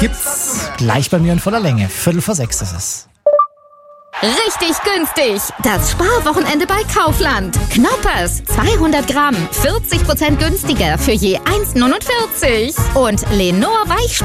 gibt's gleich bei mir in voller Länge. 5:45 ist es. Richtig günstig. Das Sparwochenende bei Kaufland. Knoppers, 200 Gramm, 40% günstiger für je 1,49. Und Lenore Weichspüler